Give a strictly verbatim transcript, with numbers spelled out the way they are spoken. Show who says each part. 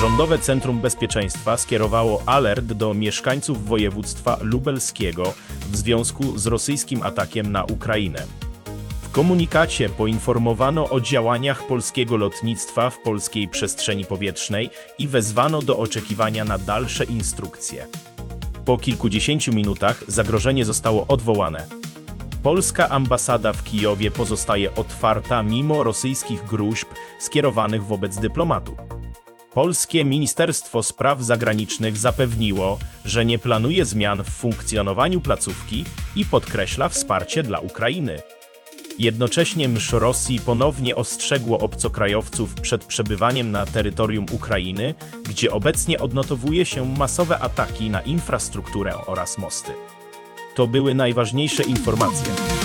Speaker 1: Rządowe Centrum Bezpieczeństwa skierowało alert do mieszkańców województwa lubelskiego w związku z rosyjskim atakiem na Ukrainę. W komunikacie poinformowano o działaniach polskiego lotnictwa w polskiej przestrzeni powietrznej i wezwano do oczekiwania na dalsze instrukcje. Po kilkudziesięciu minutach zagrożenie zostało odwołane. Polska ambasada w Kijowie pozostaje otwarta mimo rosyjskich gróźb skierowanych wobec dyplomatu. Polskie Ministerstwo Spraw Zagranicznych zapewniło, że nie planuje zmian w funkcjonowaniu placówki i podkreśla wsparcie dla Ukrainy. Jednocześnie M S Z Rosji ponownie ostrzegło obcokrajowców przed przebywaniem na terytorium Ukrainy, gdzie obecnie odnotowuje się masowe ataki na infrastrukturę oraz mosty. To były najważniejsze informacje.